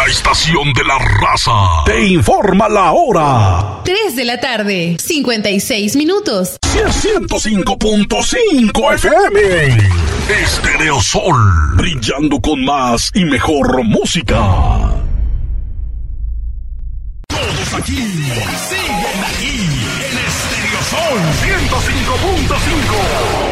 La estación de la raza te informa la hora. 3 de la tarde, 56 minutos. 105.5 FM. Estéreo Sol, brillando con más y mejor música. Todos aquí, siguen aquí, en Estéreo Sol 105.5.